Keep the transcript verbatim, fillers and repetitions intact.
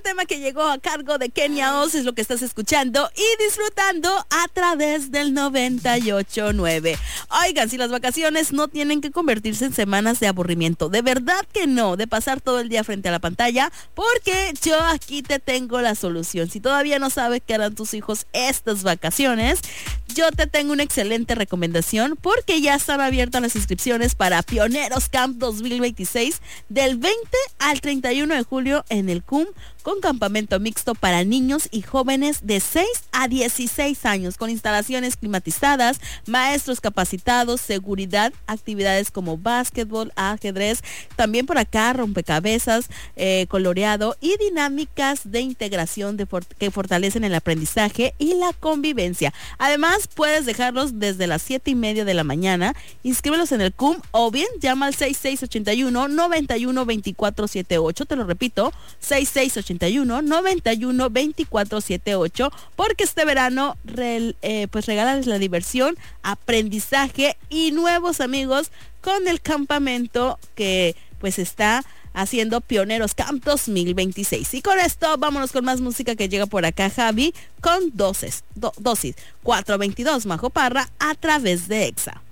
tema que llegó a cargo de Kenia Oz es lo que estás escuchando y disfrutando a través del noventa y ocho punto nueve. Oigan, si las vacaciones no tienen que convertirse en semanas de aburrimiento, de verdad que no, de pasar todo el día frente a la pantalla, porque yo aquí te tengo la solución. Si todavía no sabes qué harán tus hijos estas vacaciones, yo te tengo una excelente recomendación, porque ya están abiertas las inscripciones para Pioneros Camp dos mil veintiséis del veinte al treinta y uno de julio en el C U M, con campamento mixto para niños y jóvenes de seis a dieciséis años, con instalaciones climatizadas, maestros capacitados, seguridad, actividades como básquetbol, ajedrez, también por acá rompecabezas, eh, coloreado y dinámicas de integración de for- que fortalecen el aprendizaje y la convivencia. Además, puedes dejarlos desde las siete y media de la mañana, inscríbelos en el C U M o bien llama al seis seis ocho uno, nueve uno, dos cuatro siete ocho, te lo repito, seis seis ocho uno, nueve uno, dos cuatro siete ocho, porque este verano re, eh, pues regálales la diversión, aprendizaje y nuevos amigos con el campamento que pues está haciendo Pioneros Camp dos mil veintiséis. Y con esto vámonos con más música que llega por acá, Javi, con dosis, do, dosis cuatro veintidós, Majo Parra, a través de Exa.